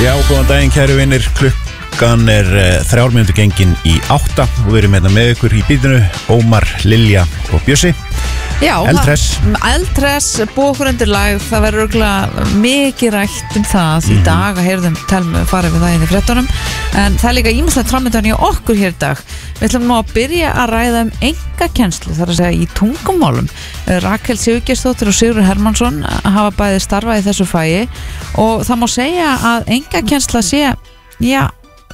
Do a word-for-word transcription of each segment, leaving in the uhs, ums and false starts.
Já, góðan daginn kæru vinnir, klukkan er uh, þrjár mínútur gengin í átta og við erum hérna með ykkur í bítinu, Ómar, Lilja og Bjössi. Já, Eldhress. Eldhress, bókur undir lag, það verður örugglega mikið rætt um það mm. í dag að heyrðum telmu farið við það inn í fréttunum, en það er líka ýmislegt framöndan í okkur hér í dag. Við ætlum nú að byrja að ræða um engakennslu, þar að segja í tungumálum. Rakel Sigurgeirsdóttir og Sigurður Hermannsson hafa bæði starfað í þessu fagi og það má segja að engakennsla sé, já,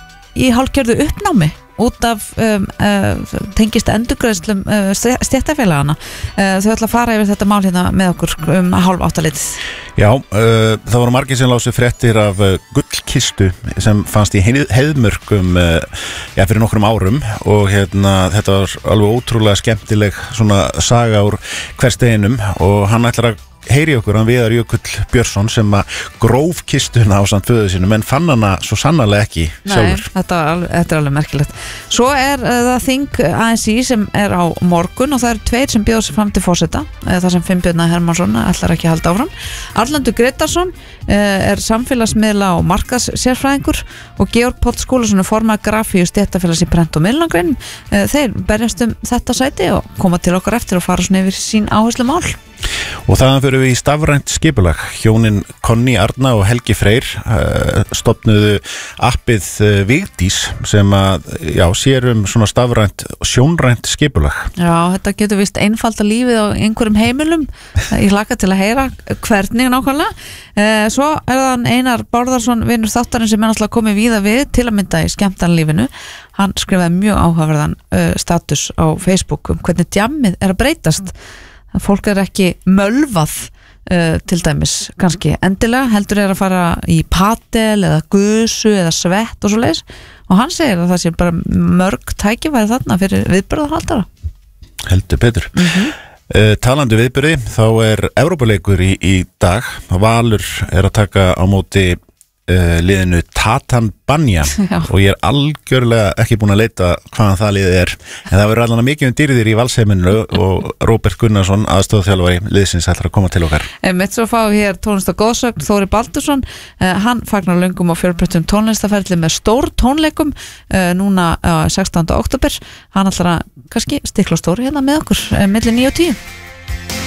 í hálfgerðu uppnámi út af um, uh, tengist endurgreiðslum uh, stéttarfélagana. Uh, þau ætla að fara yfir þetta mál hérna með okkur um hálf áttalitið. Já, uh, það voru margir sem lásu fréttir af uh, gullkistu sem fannst í Heiðmörkum uh, já, fyrir nokkrum árum og hérna, þetta var alveg ótrúlega skemmtileg svona saga úr hversteginum og hann ætlar að heyri okkur, hann Viðar Jökull Björnsson sem að gróf kistuna á samt föðu sínum en fann hana svo sannarlega ekki sjálfur. Nei, þetta er alveg, þetta er alveg merkilegt. Svo er uh, það þing A S I sem er á morgun og það eru tveir sem bjóða sig fram til forseta, uh, þar sem Finnbjörn Hermannsson ætlar ekki að halda áfram. Arnaldur Gretarsson uh, er samfélagsmiðla og markaðssérfræðingur og Georg Páll Skúlason er formaður grafíu stéttarfélags í prent og miðlunargrein. Uh, þeir berjast um þetta sæti og koma til okkar eftir og fara svona yfir sín áherslumál. Og þaðan fyrir við í stafrænt skipulag. Hjónin Conny Arna og Helgi Freyr uh, stofnuðu appið uh, Vigdís sem að, já, sér um svona stafrænt og sjónrænt skipulag. Já, þetta getur vist einfalda lífið á einhverjum heimilum. Ég hlakka til að heyra hvernig nákvæmlega. Uh, svo er það Einar Bárðarsson, vinur þáttarinn sem er náttúrulega komið víða við til að mynda í skemmtanalífinu. Hann skrifaði mjög áhugaverðan uh, status á Facebook um hvernig djammið er að breytast. Fólk er ekki mölvað uh, til dæmis kannski endilega, heldur er að fara í padel eða gusu eða svett og svo leiðis og hann segir að það sé bara mörg tækifæri þarna fyrir viðburðarhaldara. Heldur betur. Mm-hmm. uh, Talandi viðburði, þá er Evrópuleikur í, í dag. Valur er að taka á móti Uh, liðinu Tatan Banja og ég er algjörlega ekki búin að leita hvaðan það liðið er en það verður allan mikið um dýrðir í valsheiminu og Róbert Gunnarsson, aðstoðarþjálfari liðsins ætlar að koma til okkar. Mitt svo fá hér tónlist og góðsögn Þóri Baldursson, uh, hann fagnar löngum og fjölbreyttum tónlistaferli með stór tónleikum uh, núna uh, sextánda október. Hann ætlar að kannski stikla stóri hérna með okkur uh, milli níu og tíu.